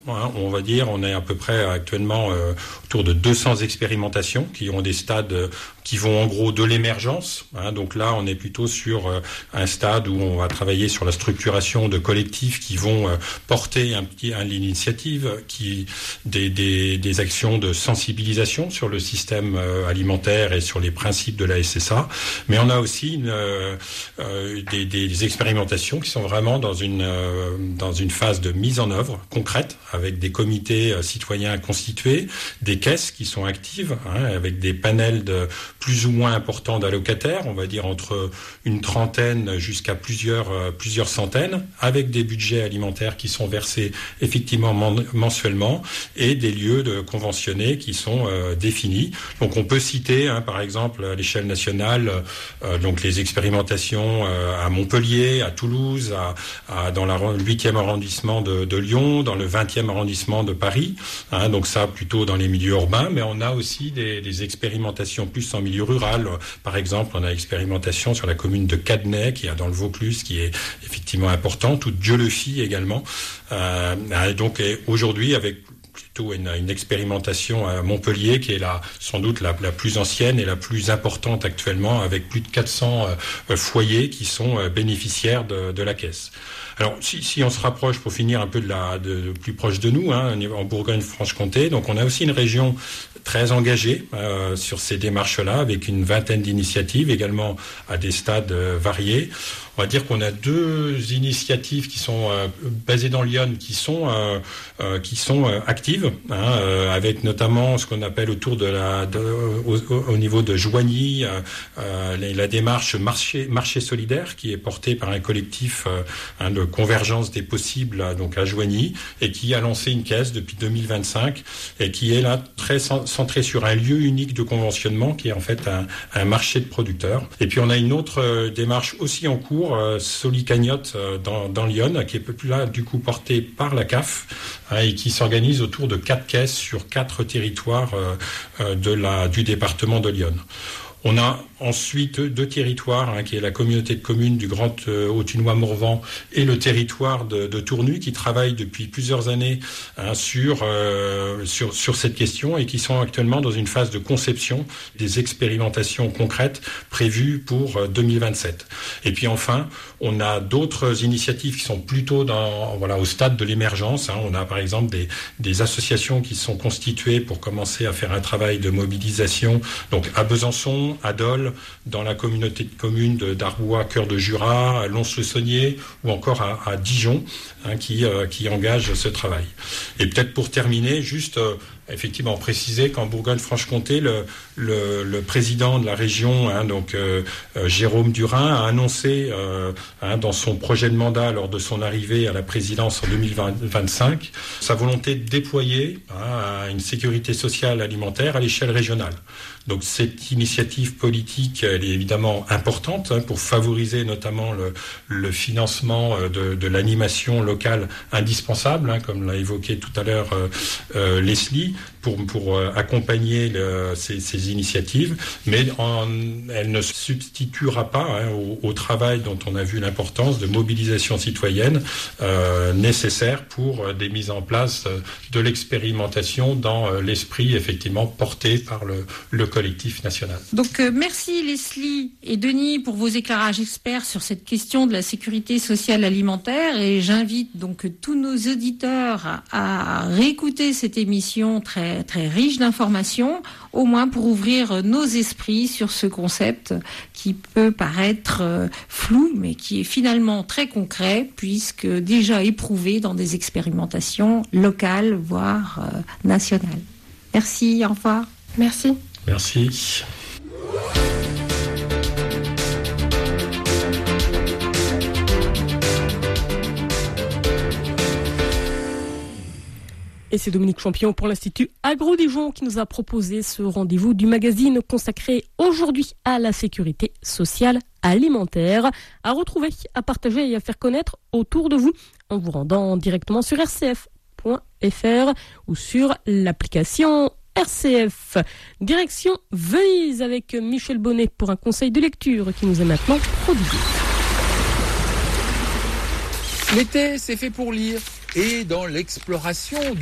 On va dire, on est à peu près actuellement autour de 200 expérimentations qui ont des stades qui vont en gros de l'émergence. Donc là, on est plutôt sur un stade où on va travailler sur la structuration de collectifs qui vont porter l'initiative, des actions de sensibilisation sur le système alimentaire et sur les principes de la SSA. Mais on a aussi des expérimentations qui sont vraiment dans une phase de mise en œuvre concrète, avec des comités citoyens constitués, des caisses qui sont actives, avec des panels de plus ou moins importants d'allocataires, on va dire entre une trentaine jusqu'à plusieurs centaines, avec des budgets alimentaires qui sont versés effectivement mensuellement et des lieux conventionnés qui sont définis. Donc on peut citer, par exemple, à l'échelle nationale, donc les expérimentations à Montpellier, à Toulouse, dans le 8e arrondissement de Lyon, dans le 20e arrondissement de Paris, donc ça plutôt dans les milieux urbains, mais on a aussi des expérimentations plus en milieu rural. Par exemple, on a expérimentation sur la commune de Cadenay, qui est dans le Vaucluse, qui est effectivement importante, ou Dieu-le-Fit également. Donc aujourd'hui, avec plutôt une expérimentation à Montpellier qui est sans doute la plus ancienne et la plus importante actuellement, avec plus de 400 foyers qui sont bénéficiaires de la caisse. Alors, si on se rapproche pour finir un peu de plus proche de nous, en Bourgogne-Franche-Comté, donc on a aussi une région très engagée sur ces démarches-là, avec une vingtaine d'initiatives, également à des stades variés. On va dire qu'on a 2 initiatives qui sont basées dans Lyon, qui sont actives, avec notamment ce qu'on appelle autour au niveau de Joigny, la démarche marché solidaire, qui est portée par un collectif de convergence des possibles, donc à Joigny, et qui a lancé une caisse depuis 2025 et qui est là très centrée sur un lieu unique de conventionnement, qui est en fait un marché de producteurs. Et puis on a une autre démarche aussi en cours, Solicagnotte dans Lyon, qui est plus là du coup portée par la CAF, et qui s'organise autour de 4 caisses sur 4 territoires du département de Lyon. On a ensuite 2 territoires, qui est la communauté de communes du Grand Autunois-Morvan et le territoire de Tournu, qui travaillent depuis plusieurs années sur cette question et qui sont actuellement dans une phase de conception des expérimentations concrètes prévues pour 2027. Et puis enfin, on a d'autres initiatives qui sont plutôt au stade de l'émergence. On a par exemple des associations qui sont constituées pour commencer à faire un travail de mobilisation, donc à Besançon, à Dole, dans la communauté de communes d'Arbois, Cœur de Jura, à Lons-le-Saunier ou encore à Dijon, qui engagent ce travail. Et peut-être pour terminer, juste effectivement préciser qu'en Bourgogne-Franche-Comté, le président de la région, Jérôme Durin, a annoncé dans son projet de mandat lors de son arrivée à la présidence en 2025 sa volonté de déployer une sécurité sociale alimentaire à l'échelle régionale. Donc cette initiative politique, elle est évidemment importante pour favoriser notamment le financement de l'animation locale indispensable, comme l'a évoqué tout à l'heure Leslie, pour accompagner ces initiatives, mais elle ne substituera pas au travail dont on a vu l'importance de mobilisation citoyenne nécessaire pour des mises en place de l'expérimentation dans l'esprit effectivement porté par le collectif national. Donc merci Leslie et Denis pour vos éclairages experts sur cette question de la sécurité sociale alimentaire, et j'invite donc tous nos auditeurs à réécouter cette émission très, très riche d'informations, au moins pour ouvrir nos esprits sur ce concept qui peut paraître flou, mais qui est finalement très concret, puisque déjà éprouvé dans des expérimentations locales, voire nationales. Merci, au revoir. Merci. Merci. Et c'est Dominique Champion pour l'Institut Agro-Dijon qui nous a proposé ce rendez-vous du magazine consacré aujourd'hui à la sécurité sociale alimentaire, à retrouver, à partager et à faire connaître autour de vous en vous rendant directement sur rcf.fr ou sur l'application RCF. Direction Venise avec Michel Bonnet pour un conseil de lecture qui nous est maintenant prodigué. L'été, c'est fait pour lire. et dans l'exploration